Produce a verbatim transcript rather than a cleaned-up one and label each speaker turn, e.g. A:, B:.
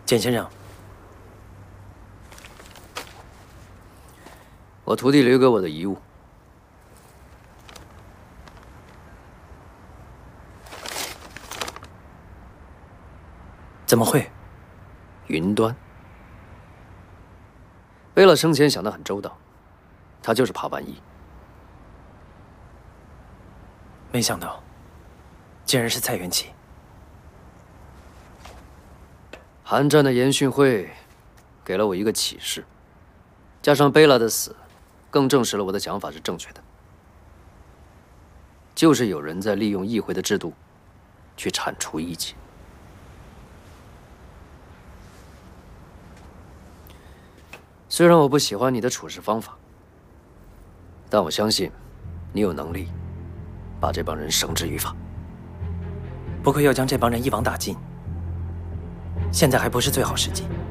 A: 简先生，
B: 我徒弟留给我的遗物。
A: 怎么会？
B: 云端。贝勒生前想得很周到，他就是怕万一。
A: 没想到，竟然是蔡元启。
B: 韩战的研训会给了我一个启示，加上贝拉的死，更证实了我的想法是正确的。就是有人在利用议会的制度，去铲除异己。虽然我不喜欢你的处事方法，但我相信你有能力把这帮人绳之于法。
A: 不过要将这帮人一网打尽，现在还不是最好时机。